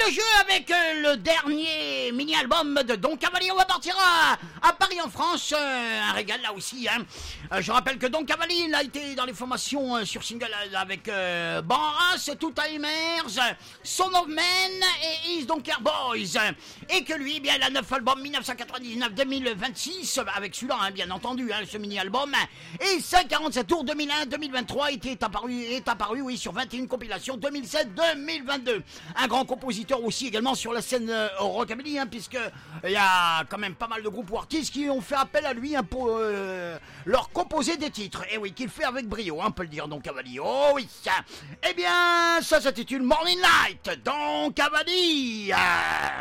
de jeu avec le dernier mini-album de Don Cavalier. On va partir à Paris en France, un régal là aussi. Je rappelle que Don Cavalier il a été dans les formations sur single avec Barras, Two Timers, Son of Men et Is Don't Care Boys. Et que lui, bien, il a 9 albums 1999-2026 avec celui-là, bien entendu, ce mini-album. Et 147 tours 2001-2023 est apparu oui, sur 21 compilations 2007-2022. Un grand compositeur aussi également sur la scène rockabilly, puisque il y a quand même pas mal de groupes ou artistes qui ont fait appel à lui pour leur composer des titres. Et oui, qu'il fait avec brio, on peut le dire, Don Cavalier. Oh oui. Eh bien, ça s'intitule Morning Light, Don Cavalier.